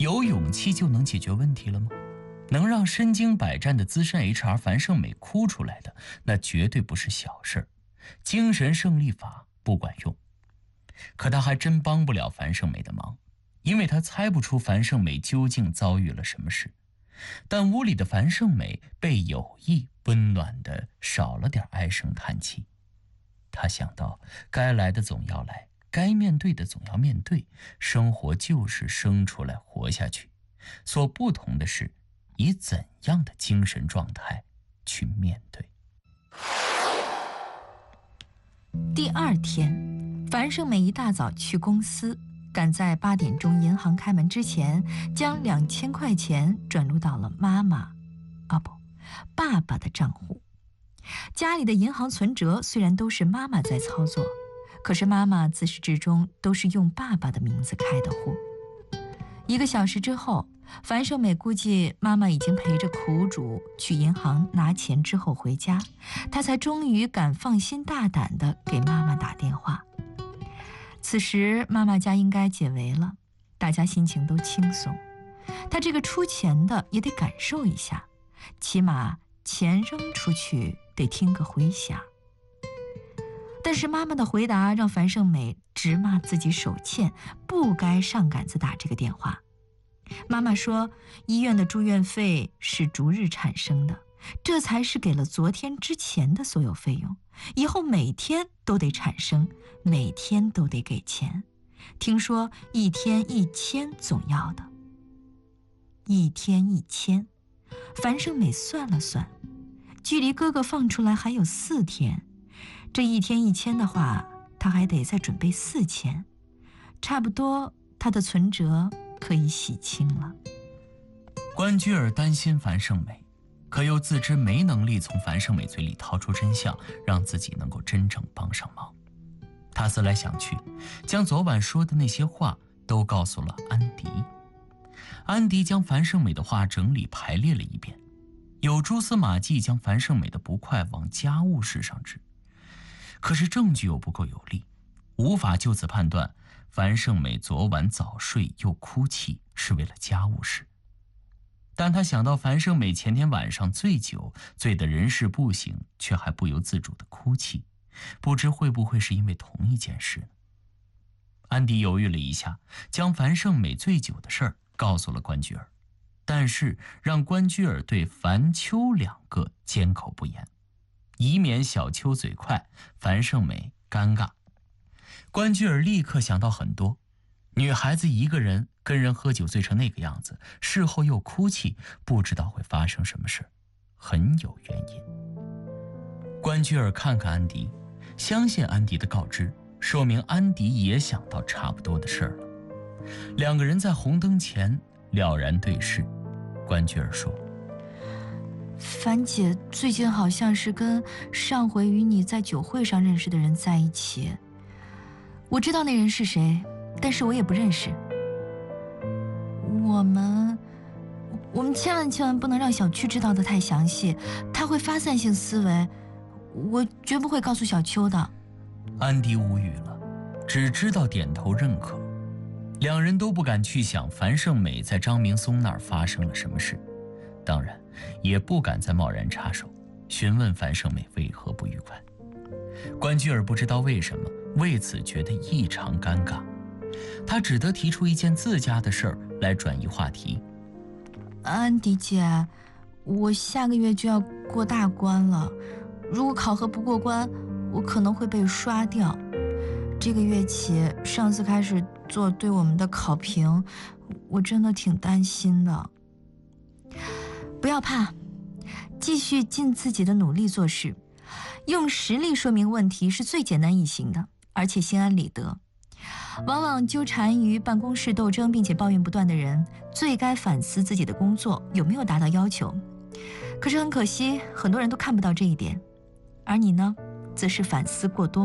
有勇气就能解决问题了吗？能让身经百战的资深 HR 樊胜美哭出来的，那绝对不是小事儿。精神胜利法不管用，可他还真帮不了樊胜美的忙，因为他猜不出樊胜美究竟遭遇了什么事。但屋里的樊胜美被有意温暖的少了点唉声叹气。他想到，该来的总要来，该面对的总要面对，生活就是生出来活下去，所不同的是，以怎样的精神状态去面对。 第二天，樊胜美一大早去公司，赶在8点钟银行开门之前，将2000块钱转入到了爸爸的账户。家里的银行存折虽然都是妈妈在操作，可是妈妈自始至终都是用爸爸的名字开的户。1个小时之后，樊胜美估计妈妈已经陪着苦主去银行拿钱之后回家，她才终于敢放心大胆地给妈妈打电话。此时妈妈家应该解围了，大家心情都轻松。她这个出钱的也得感受一下，起码钱扔出去得听个回响。但是妈妈的回答让樊胜美直骂自己手欠，不该上杆子打这个电话。妈妈说，医院的住院费是逐日产生的，这才是给了昨天之前的所有费用，以后每天都得产生，每天都得给钱。听说1天1000总要的。1天1000，樊胜美算了算，距离哥哥放出来还有4天，这1天1000的话，他还得再准备4000，差不多他的存折可以洗清了。 关雎尔担心樊胜美，可又自知没能力从樊胜美嘴里掏出真相，让自己能够真正帮上忙。他思来想去，将昨晚说的那些话都告诉了安迪。安迪将樊胜美的话整理排列了一遍，有蛛丝马迹将樊胜美的不快往家务事上指。可是证据又不够有力，无法就此判断樊胜美昨晚早睡又哭泣是为了家务事。但他想到樊胜美前天晚上醉酒，醉得人事不省，却还不由自主地哭泣，不知会不会是因为同一件事呢？安迪犹豫了一下，将樊胜美醉酒的事儿告诉了关雎尔，但是让关雎尔对樊秋2个缄口不言，以免小秋嘴快，樊胜美尴尬。关雎尔立刻想到很多，女孩子一个人跟人喝酒醉成那个样子，事后又哭泣，不知道会发生什么事，很有原因。关雎尔看看安迪，相信安迪的告知，说明安迪也想到差不多的事儿了。2个人在红灯前了然对视。关雎尔说， 樊姐最近好像是跟上回与你在酒会上认识的人在一起，我知道那人是谁，但是我也不认识。我们千万不能让小区知道的太详细，他会发散性思维，我绝不会告诉小秋的。 安迪无语了，只知道点头认可。2人都不敢去想樊胜美在张明松那儿发生了什么事，当然也不敢再贸然插手，询问樊胜美为何不愉快。关雎尔不知道为什么为此觉得异常尴尬，他只得提出一件自家的事儿来转移话题。 安迪姐，我下个月就要过大关了，如果考核不过关，我可能会被刷掉。这个月起，上司开始做对我们的考评，我真的挺担心的。不要怕，继续尽自己的努力做事，用实力说明问题是最简单易行的，而且心安理得。往往纠缠于办公室斗争并且抱怨不断的人，最该反思自己的工作有没有达到要求。可是很可惜，很多人都看不到这一点，而你呢，则是反思过多。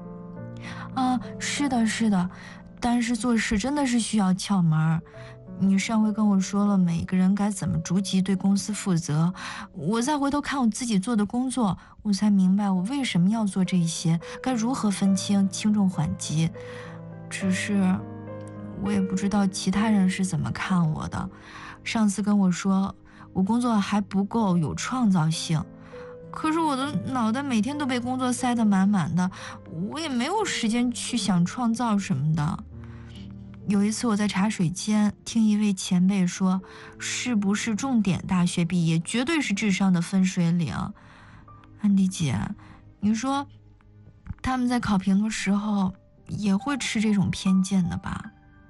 是的，但是做事真的是需要窍门。你上回跟我说了每个人该怎么逐级对公司负责，我再回头看我自己做的工作，我才明白我为什么要做这些，该如何分清轻重缓急。只是我也不知道其他人是怎么看我的。上司跟我说，我工作还不够有创造性，可是我的脑袋每天都被工作塞得满满的，我也没有时间去想创造什么的。有一次我在茶水间听一位前辈说，是不是重点大学毕业绝对是智商的分水岭。安迪姐，你说他们在考评的时候也会吃这种偏见的吧？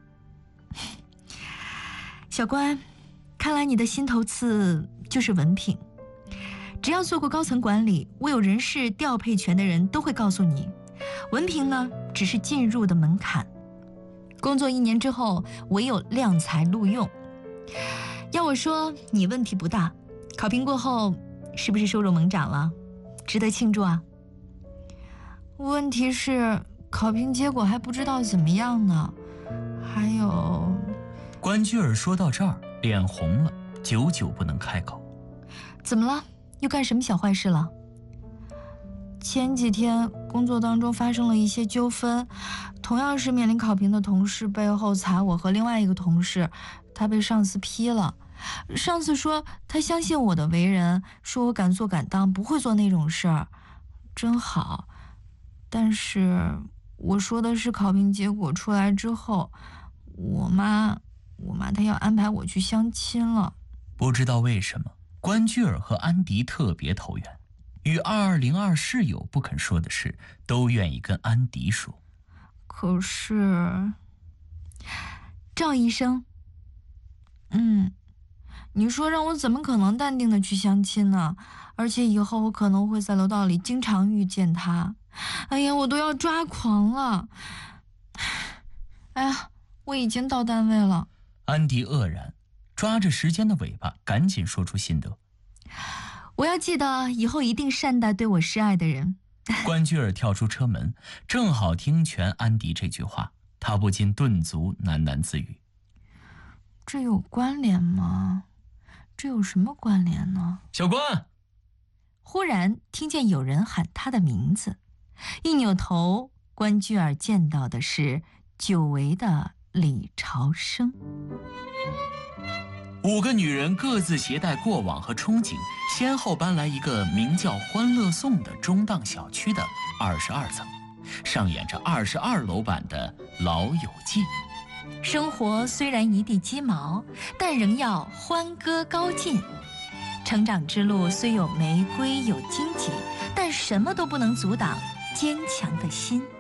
小关，看来你的心头刺就是文凭。只要做过高层管理、握有人事调配权的人都会告诉你，文凭呢只是进入的门槛，工作1年之后唯有量才录用。要我说，你问题不大，考评过后是不是收入猛涨了？值得庆祝啊。问题是考评结果还不知道怎么样呢，还有…… 关雎尔说到这儿，脸红了，久久不能开口。 怎么了？又干什么小坏事了？前几天工作当中发生了一些纠纷，同样是面临考评的同事背后踩我和另外一个同事，他被上司批了。上司说他相信我的为人，说我敢做敢当，不会做那种事儿，真好。但是我说的是考评结果出来之后，我妈她要安排我去相亲了。 不知道为什么，关雎尔和安迪特别投缘，与2202室友不肯说的事，都愿意跟安迪说。 可是，赵医生，你说让我怎么可能淡定的去相亲呢？而且以后我可能会在楼道里经常遇见他。哎呀，我都要抓狂了！哎呀，我已经到单位了。 安迪愕然，抓着时间的尾巴，赶紧说出心得。 我要记得以后一定善待对我示爱的人。 关雎尔跳出车门，正好听全安迪这句话，他不禁顿足，喃喃自语： 这有关联吗？这有什么关联呢？ 小关！ 忽然听见有人喊他的名字，一扭头，关雎尔见到的是久违的李朝生。 5个女人各自携带过往和憧憬，先后搬来一个名叫欢乐颂的中档小区的22层，上演着22楼版的《老友记》。 生活虽然一地鸡毛，但仍要欢歌高进。成长之路虽有玫瑰有荆棘，但什么都不能阻挡坚强的心。